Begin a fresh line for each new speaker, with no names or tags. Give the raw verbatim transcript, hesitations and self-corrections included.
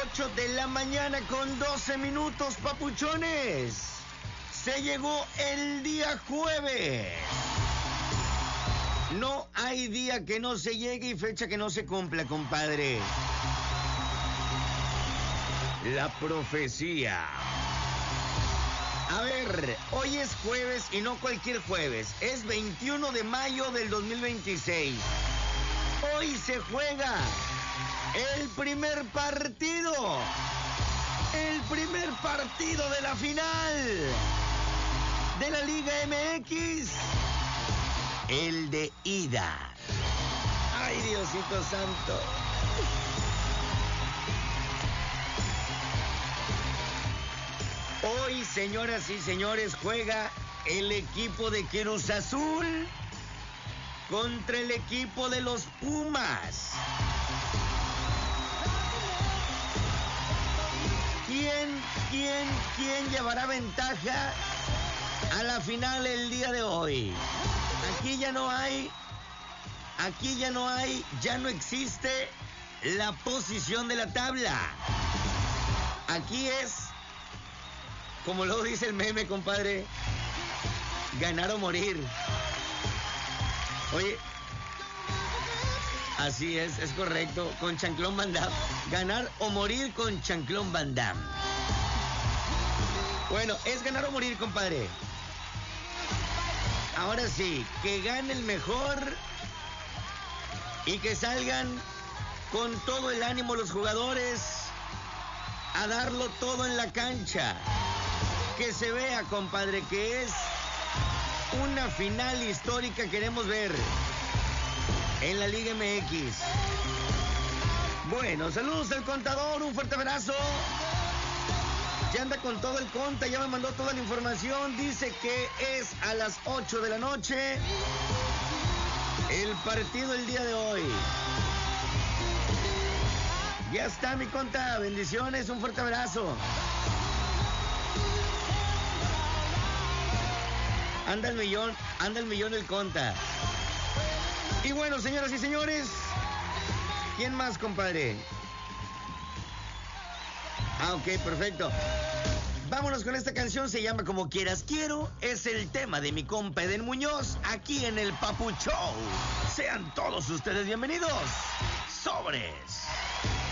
ocho de la mañana con doce minutos, papuchones. Se llegó el día jueves. No hay día que no se llegue y fecha que no se cumpla, compadre. La profecía. A ver, hoy es jueves y no cualquier jueves. Es veintiuno de mayo del dos mil veintiséis. Hoy se juega el primer partido. El primer partido de la final de la Liga M X. El de ida. Ay, Diosito santo. Hoy, señoras y señores, juega el equipo de Cruz Azul contra el equipo de los Pumas. ¿Quién, quién, quién llevará ventaja a la final el día de hoy? Aquí ya no hay, aquí ya no hay, ya no existe la posición de la tabla. Aquí es, como lo dice el meme, compadre, ganar o morir. Oye, así es, es correcto, con Chanclón Van Damme. Ganar o morir con Chanclón Van Damme. Bueno, es ganar o morir, compadre. Ahora sí, que gane el mejor y que salgan con todo el ánimo los jugadores a darlo todo en la cancha. Que se vea, compadre, que es una final histórica queremos ver en la Liga M X. Bueno, saludos al contador, un fuerte abrazo. Ya anda con todo el conta, ya me mandó toda la información. Dice que es a las ocho de la noche el partido el día de hoy. Ya está, mi conta, bendiciones, un fuerte abrazo. Anda el millón, anda el millón el conta. Y bueno, señoras y señores, ¿quién más, compadre? Ah, ok, perfecto. Vámonos con esta canción, se llama Como Quieras Quiero. Es el tema de mi compa Eden Muñoz, aquí en el Papu Show. Sean todos ustedes bienvenidos. Sobres.